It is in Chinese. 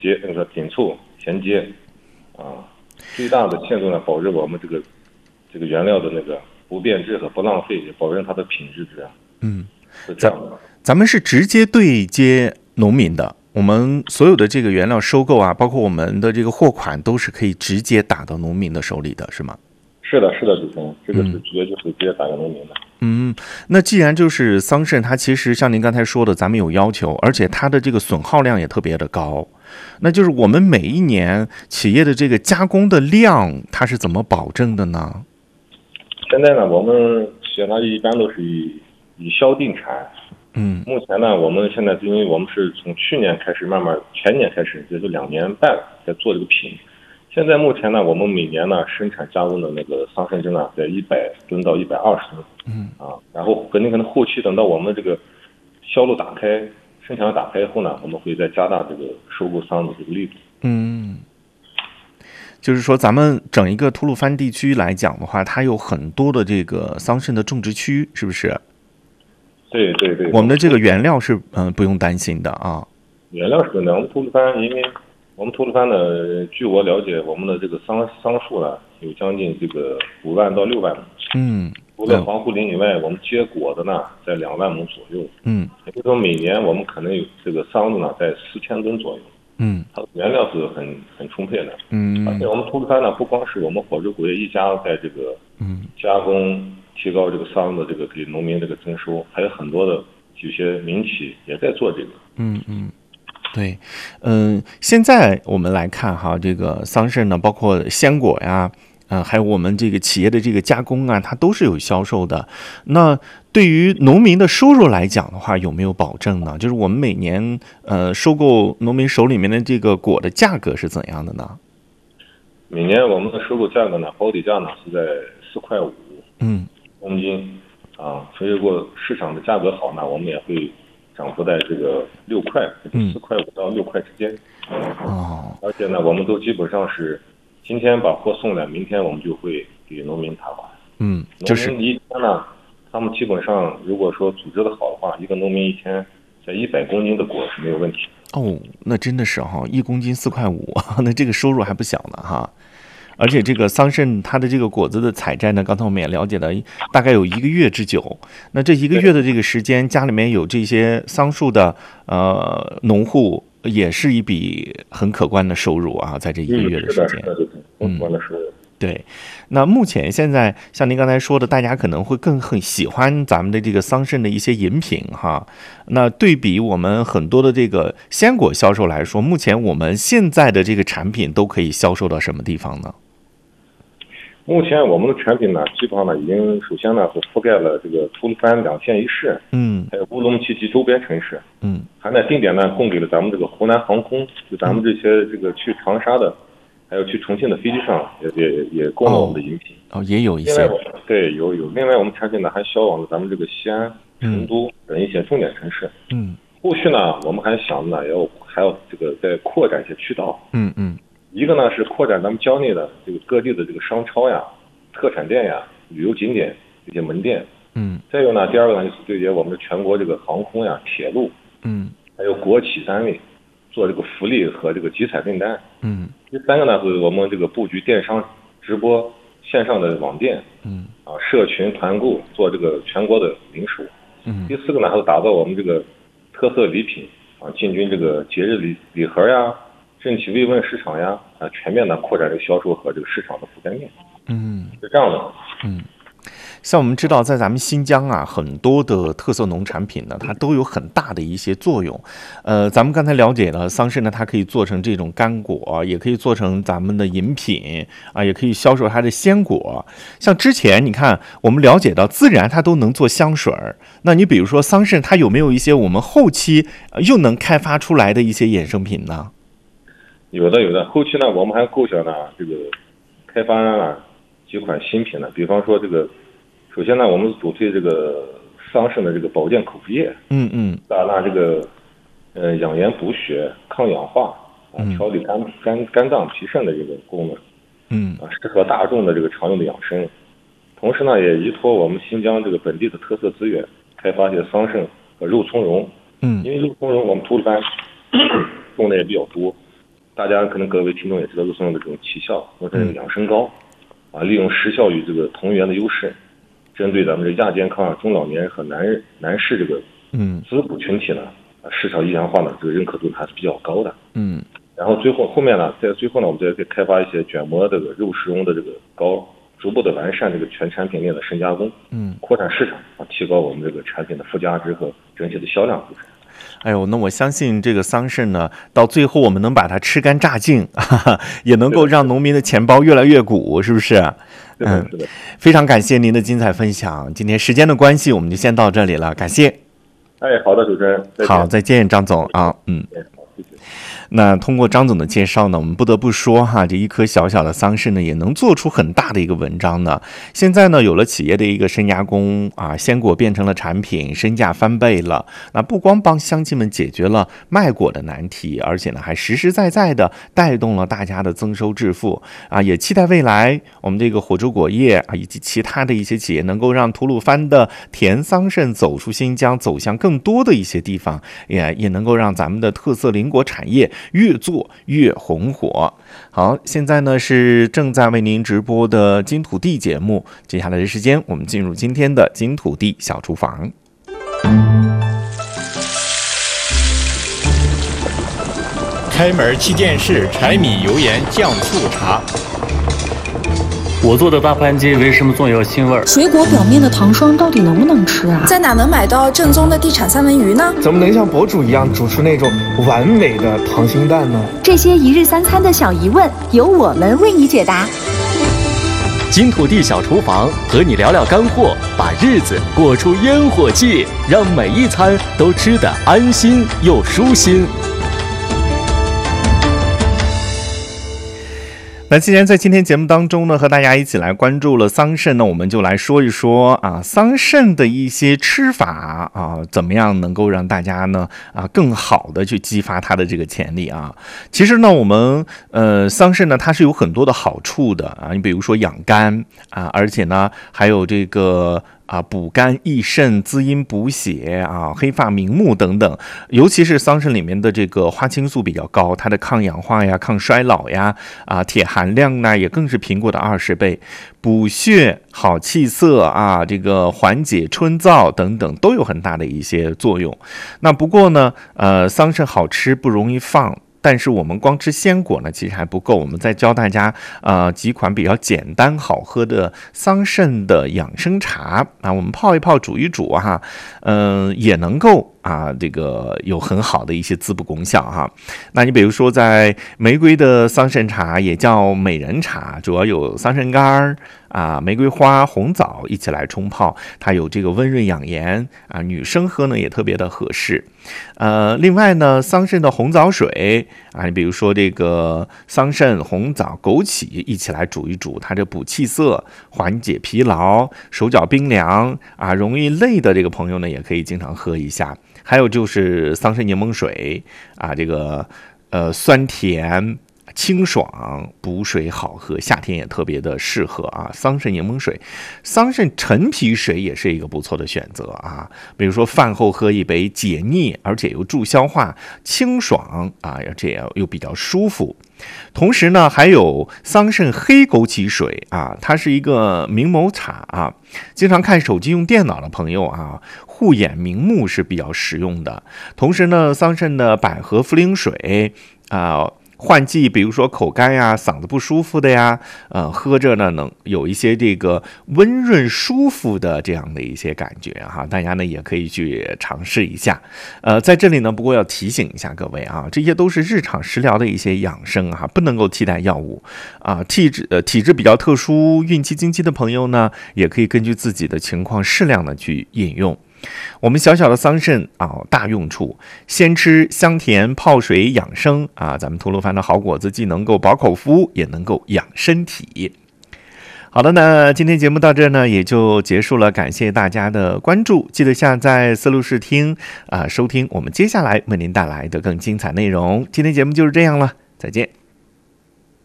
紧凑衔接啊，最大的限度呢，保证我们这个原料的那个不变质和不浪费，也保证它的品质质量。是这样的。 咱们是直接对接农民的，我们所有的这个原料收购啊，包括我们的这个货款，都是可以直接打到农民的手里的，是吗？ 是的，是的，主持人，这个是直接打给农民的。 那既然就是桑葚，它其实像您刚才说的，咱们有要求，而且它的这个损耗量也特别的高，那就是我们每一年企业的这个加工的量，它是怎么保证的呢？ 现在呢，我们企业呢一般都是以销定产。目前呢，我们现在因为我们是从去年开始前年开始，也就2年半在做这个品。现在目前呢，我们每年呢生产加工的那个桑葚汁呢，在100吨到120吨。然后可能后期等到我们这个销路打开，生产打开以后呢，我们会再加大这个收购桑的这个力度。 就是说，咱们整一个吐鲁番地区来讲的话，它有很多的这个桑葚的种植区，是不是？ 对对对。 我们的这个原料是不用担心的啊。 原料是的，我们吐鲁番，因为我们吐鲁番呢，据我了解，我们的这个桑树呢有将近这个5万到6万亩。除了防护林以外，我们结果的呢在2万亩左右。也就是说每年我们可能有这个桑子呢在4000吨左右。它的原料是很充沛的。而且我们吐鲁番呢，不光是我们火州果业一家在这个加工提高这个桑的这个给农民这个增收，还有很多的有些民企也在做这个。 对，现在我们来看哈，这个桑葚呢，包括鲜果呀，还有我们这个企业的这个加工啊，它都是有销售的。那对于农民的收入来讲的话，有没有保证呢？就是我们每年收购农民手里面的这个果的价格是怎样的呢？ 每年我们的收购价格呢，保底价呢是在4.5块公斤所以如果市场的价格好呢，我们也会涨幅在这个6块，4.5块到6块之间。而且呢，我们都基本上是今天把货送来，明天我们就会给农民打款。 就是农民一天呢，他们基本上如果说组织的好的话，一个农民一天在100公斤的果是没有问题。 那真的是哈，1公斤4.5块，那这个收入还不小呢哈。而且这个桑葚它的这个果子的采摘呢，刚才我们也了解了，大概有1个月之久。那这1个月的这个时间，家里面有这些桑树的农户，也是一笔很可观的收入啊，在这1个月的时间。 是的，很可观的收入。 对，那目前现在像您刚才说的，大家可能会很喜欢咱们的这个桑葚的一些饮品哈。那对比我们很多的这个鲜果销售来说，目前我们现在的这个产品都可以销售到什么地方呢？ 目前我们的产品呢，基本上呢已经首先呢是覆盖了这个吐鲁番2县1市，还有乌鲁木齐及周边城市，还在定点呢供给了咱们这个湖南航空，就咱们这些这个去长沙的，还有去重庆的飞机上也供了我们的饮品。 也有一些。 对，有。另外我们产品呢还销往了咱们这个西安、成都等一些重点城市。后续呢我们还想呢还要这个再扩展一些渠道。一个呢是扩展咱们疆内的这个各地的这个商超呀、特产店呀、旅游景点这些门店。再有呢，第二个呢就是对接我们的全国这个航空呀、铁路，还有国企单位做这个福利和这个集采订单。第三个呢是我们这个布局电商直播线上的网店，社群团购做这个全国的零售。第四个呢还是打造我们这个特色礼品进军这个节日礼盒呀、政企慰问市场呀，全面的扩展这个销售和这个市场的覆盖面。是这样的。 像我们知道，在咱们新疆啊，很多的特色农产品呢，它都有很大的一些作用。咱们刚才了解了桑葚呢，它可以做成这种干果，也可以做成咱们的饮品啊，也可以销售它的鲜果。像之前你看，我们了解到孜然它都能做香水儿，那你比如说桑葚，它有没有一些我们后期又能开发出来的一些衍生品呢？ 有的。后期呢，我们还构想呢这个开发了几款新品呢，比方说这个。首先呢，我们主推这个桑葚的这个保健口服液，那这个养颜补血、抗氧化调理肝脏脾肾的这个功能，适合大众的这个常用的养生。同时呢，也依托我们新疆这个本地的特色资源，开发一些桑葚和肉苁蓉。因为肉苁蓉我们吐鲁番种的也比较多， 大家可能各位听众也知道陆松的这种奇效，或者养生膏啊，利用时效与这个同源的优势，针对咱们这亚健康、中老年和男士这个滋补群体呢，市场意向化呢这个认可度还是比较高的。然后后面呢，在最后呢，我们再可以开发一些卷膜这个肉食用的这个膏，逐步的完善这个全产品链的深加工，扩展市场啊，提高我们这个产品的附加值和整体的销量部分。 哎呦，那我相信这个桑葚呢，到最后我们能把它吃干榨净，也能够让农民的钱包越来越鼓，是不是？ 是的。 非常感谢您的精彩分享。今天时间的关系，我们就先到这里了，感谢。 好的，主持人。 好，再见，张总啊，好，谢谢。那通过张总的介绍呢，我们不得不说哈，这一颗小小的桑葚呢，也能做出很大的一个文章呢。现在呢，有了企业的一个深加工啊，鲜果变成了产品，身价翻倍了。那不光帮乡亲们解决了卖果的难题，而且呢，还实实在在的带动了大家的增收致富啊。也期待未来我们这个火州果业啊，以及其他的一些企业，能够让吐鲁番的甜桑葚走出新疆，走向更多的一些地方，也能够让咱们的特色林果产业越做越红火。好，现在呢是正在为您直播的金土地节目，接下来的时间我们进入今天的金土地小厨房。 开门七件事：柴米油盐酱醋茶。 我做的大盘鸡为什么总有腥味儿？ 水果表面的糖霜到底能不能吃啊？ 在哪能买到正宗的地产三文鱼呢？ 怎么能像博主一样煮出那种完美的溏心蛋呢？ 这些一日三餐的小疑问，由我们为你解答。 金土地小厨房和你聊聊干货，把日子过出烟火气，让每一餐都吃得安心又舒心。 那既然在今天节目当中呢，和大家一起来关注了桑葚，那我们就来说一说啊，桑葚的一些吃法啊，怎么样能够让大家呢更好的去激发它的这个潜力啊。其实呢，我们桑葚呢，它是有很多的好处的啊，你比如说养肝啊，而且呢还有这个补肝益肾、滋阴补血啊、黑发明目等等，尤其是桑葚里面的这个花青素比较高，它的抗氧化呀、抗衰老呀，铁含量呢也更是苹果的20倍，补血、好气色啊，这个缓解春燥等等都有很大的一些作用。那不过呢，桑葚好吃不容易放。但是我们光吃鲜果呢，其实还不够。我们再教大家几款比较简单好喝的桑葚的养生茶啊，我们泡一泡、煮一煮哈，也能够这个有很好的一些滋补功效哈。那你比如说，在玫瑰的桑葚茶也叫美人茶，主要有桑葚干玫瑰花、红枣一起来冲泡，它有这个温润养颜女生喝呢也特别的合适。另外呢，桑葚的红枣水你比如说这个桑葚、红枣、枸杞一起来煮一煮，它这补气色、缓解疲劳、手脚冰凉容易累的这个朋友呢，也可以经常喝一下。还有就是桑葚柠檬水这个酸甜清爽，补水好喝，夏天也特别的适合桑葚柠檬水，桑葚陈皮水也是一个不错的选择比如说饭后喝一杯，解腻，而且又助消化，清爽这也又比较舒服。同时呢，还有桑葚黑枸杞水它是一个明眸茶经常看手机用电脑的朋友护眼明目是比较实用的。同时呢，桑葚的百合茯苓水换季，比如说口干嗓子不舒服的呀，喝着呢能有一些这个温润舒服的这样的一些感觉大家呢也可以去尝试一下。在这里呢，不过要提醒一下各位这些都是日常食疗的一些养生不能够替代药物体质比较特殊、孕期经期的朋友呢，也可以根据自己的情况适量的去饮用。我们小小的桑葚大用处，先吃香甜泡水养生咱们吐鲁番的好果子既能够饱口福，也能够养身体。好的，那今天节目到这呢也就结束了，感谢大家的关注，记得下载思路视听收听我们接下来为您带来的更精彩内容。今天节目就是这样了，再见。